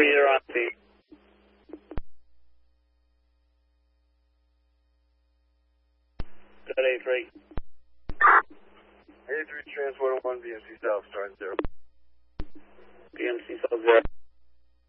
you're on the. Good, A3. A3 Trans 101 BMC South, starting 0. BMC South 0.